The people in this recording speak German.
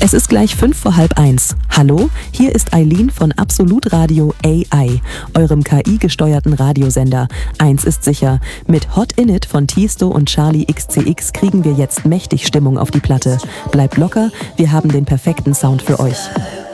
Es ist gleich 1:05. Hallo, hier ist Eileen von Absolut Radio AI, eurem KI-gesteuerten Radiosender. Eins ist sicher, mit Hot In It von Tiesto und Charlie XCX kriegen wir jetzt mächtig Stimmung auf die Platte. Bleibt locker, wir haben den perfekten Sound für euch.